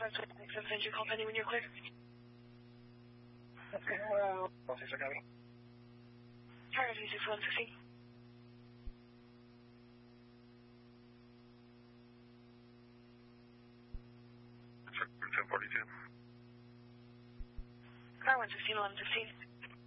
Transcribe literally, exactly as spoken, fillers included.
Send you call Penny when you're clear. Okay, well, I'll see if I got me. Alright, V six one fifteen. ten forty-two. Car one fifteen, eleven fifteen.